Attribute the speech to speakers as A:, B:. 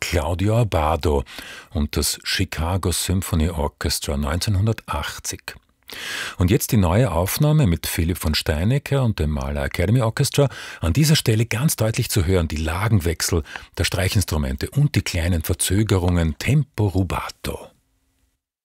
A: Claudio Abbado und das Chicago Symphony Orchestra 1980. Und jetzt die neue Aufnahme mit Philipp von Steinecker und dem Mahler Academy Orchestra. An dieser Stelle ganz deutlich zu hören die Lagenwechsel der Streichinstrumente und die kleinen Verzögerungen tempo rubato.